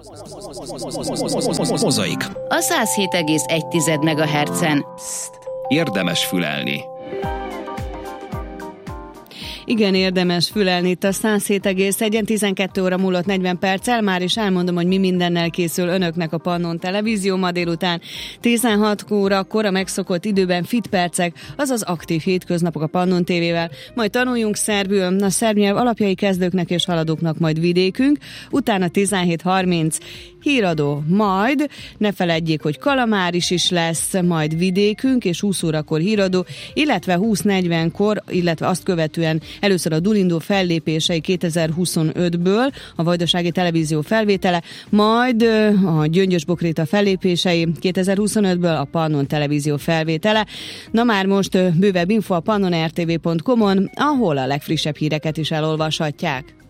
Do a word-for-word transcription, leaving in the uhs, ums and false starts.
Mozaik. A száz hét egész egy megahertzen. Érdemes fülelni. Igen, érdemes fülelni itt a száz hét egész egy, tizenkét óra múlott negyven perccel, már is elmondom, hogy mi mindennel készül önöknek a Pannon Televízió ma délután. tizenhat órakor a megszokott időben Fit Percek, azaz aktív hétköznapok a Pannon tévével. Majd tanuljunk szerbül, a szerb nyelv alapjai kezdőknek és haladóknak, majd vidékünk, utána tizenhét harminc híradó, majd ne feledjék, hogy Kalamáris is lesz, majd vidékünk, és húsz órakor híradó, illetve húsz negyvenkor, illetve azt követően először a Dulindó fellépései kétezer-huszonötből, a Vajdasági Televízió felvétele, majd a Gyöngyös Bokréta fellépései kétezer-huszonötből, a Pannon Televízió felvétele. Na már most bővebb info a pannon r t v pont com-on, ahol a legfrissebb híreket is elolvashatják.